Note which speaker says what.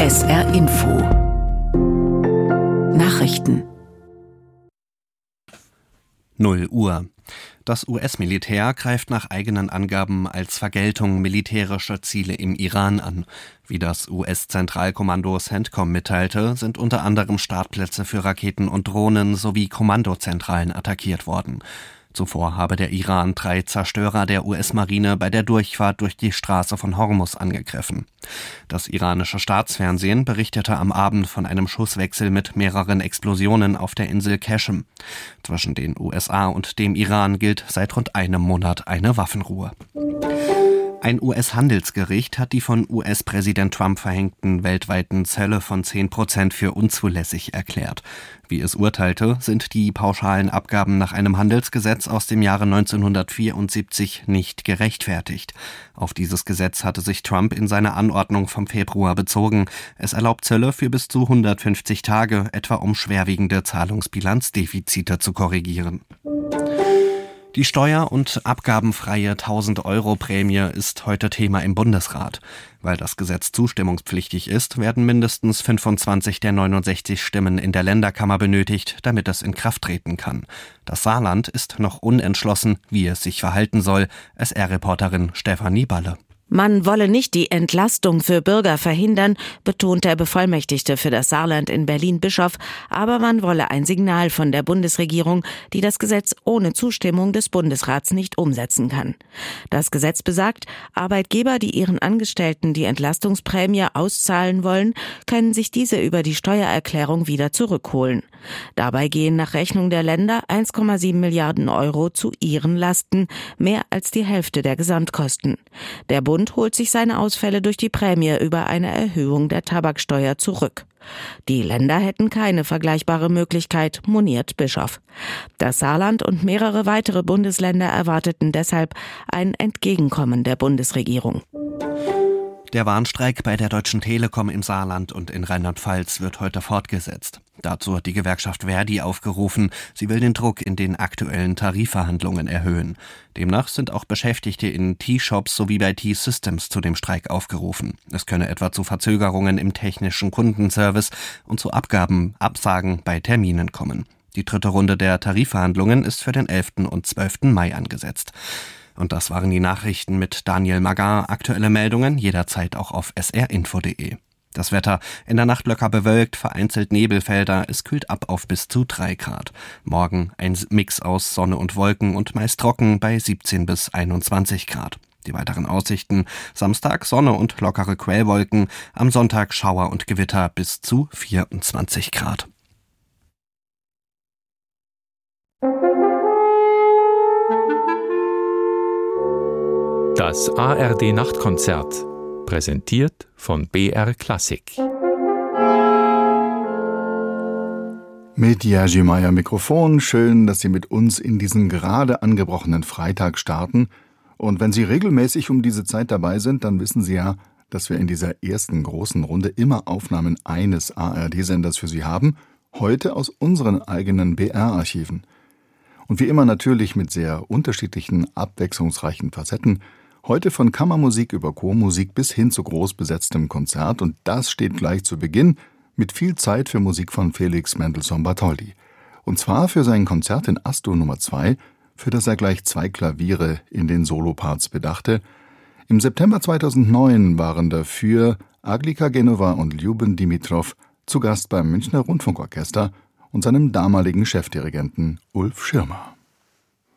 Speaker 1: SR Info Nachrichten
Speaker 2: 0 Uhr. Das US-Militär greift nach eigenen Angaben als Vergeltung militärische Ziele im Iran an. Wie das US-Zentralkommando CENTCOM mitteilte, sind unter anderem Startplätze für Raketen und Drohnen sowie Kommandozentralen attackiert worden. Zuvor habe der Iran 3 Zerstörer der US-Marine bei der Durchfahrt durch die Straße von Hormuz angegriffen. Das iranische Staatsfernsehen berichtete am Abend von einem Schusswechsel mit mehreren Explosionen auf der Insel Qashem. Zwischen den USA und dem Iran gilt seit rund einem Monat eine Waffenruhe. Ein US-Handelsgericht hat die von US-Präsident Trump verhängten weltweiten Zölle von 10% für unzulässig erklärt. Wie es urteilte, sind die pauschalen Abgaben nach einem Handelsgesetz aus dem Jahre 1974 nicht gerechtfertigt. Auf dieses Gesetz hatte sich Trump in seiner Anordnung vom Februar bezogen. Es erlaubt Zölle für bis zu 150 Tage, etwa um schwerwiegende Zahlungsbilanzdefizite zu korrigieren. Die steuer- und abgabenfreie 1.000-Euro-Prämie ist heute Thema im Bundesrat. Weil das Gesetz zustimmungspflichtig ist, werden mindestens 25 der 69 Stimmen in der Länderkammer benötigt, damit es in Kraft treten kann. Das Saarland ist noch unentschlossen, wie es sich verhalten soll. SR-Reporterin Stefanie Balle.
Speaker 3: Man wolle nicht die Entlastung für Bürger verhindern, betont der Bevollmächtigte für das Saarland in Berlin Bischof, aber man wolle ein Signal von der Bundesregierung, die das Gesetz ohne Zustimmung des Bundesrats nicht umsetzen kann. Das Gesetz besagt, Arbeitgeber, die ihren Angestellten die Entlastungsprämie auszahlen wollen, können sich diese über die Steuererklärung wieder zurückholen. Dabei gehen nach Rechnung der Länder 1,7 Milliarden Euro zu ihren Lasten, mehr als die Hälfte der Gesamtkosten. Der Bund holt sich seine Ausfälle durch die Prämie über eine Erhöhung der Tabaksteuer zurück. Die Länder hätten keine vergleichbare Möglichkeit, moniert Bischof. Das Saarland und mehrere weitere Bundesländer erwarteten deshalb ein Entgegenkommen der Bundesregierung.
Speaker 2: Der Warnstreik bei der Deutschen Telekom im Saarland und in Rheinland-Pfalz wird heute fortgesetzt. Dazu hat die Gewerkschaft Verdi aufgerufen, sie will den Druck in den aktuellen Tarifverhandlungen erhöhen. Demnach sind auch Beschäftigte in T-Shops sowie bei T-Systems zu dem Streik aufgerufen. Es könne etwa zu Verzögerungen im technischen Kundenservice und zu Absagen bei Terminen kommen. Die 3. Runde der Tarifverhandlungen ist für den 11. und 12. Mai angesetzt. Und das waren die Nachrichten mit Daniel Magar. Aktuelle Meldungen jederzeit auch auf srinfo.de. Das Wetter: in der Nacht locker bewölkt, vereinzelt Nebelfelder, es kühlt ab auf bis zu 3 Grad. Morgen ein Mix aus Sonne und Wolken und meist trocken bei 17 bis 21 Grad. Die weiteren Aussichten: Samstag Sonne und lockere Quellwolken, am Sonntag Schauer und Gewitter bis zu 24 Grad.
Speaker 4: Das ARD-Nachtkonzert, präsentiert von BR Klassik.
Speaker 5: Mit Jerzy Meyer Mikrofon. Schön, dass Sie mit uns in diesen gerade angebrochenen Freitag starten. Und wenn Sie regelmäßig um diese Zeit dabei sind, dann wissen Sie ja, dass wir in dieser ersten großen Runde immer Aufnahmen eines ARD-Senders für Sie haben, heute aus unseren eigenen BR-Archiven. Und wie immer natürlich mit sehr unterschiedlichen, abwechslungsreichen Facetten. Heute von Kammermusik über Chormusik bis hin zu groß besetztem Konzert, und das steht gleich zu Beginn mit viel Zeit für Musik von Felix Mendelssohn Bartholdy. Und zwar für sein Konzert in As-Dur Nummer 2, für das er gleich 2 Klaviere in den Soloparts bedachte. Im September 2009 waren dafür Aglika Genova und Ljubin Dimitrov zu Gast beim Münchner Rundfunkorchester und seinem damaligen Chefdirigenten Ulf Schirmer.